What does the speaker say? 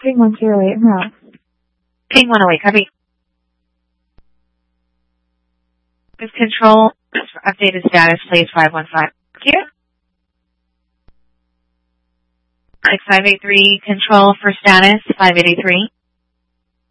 Ping 108 en route. Ping 108, copy. This control, updated status, please, 515. Thank you. 6583, control for status, 5883.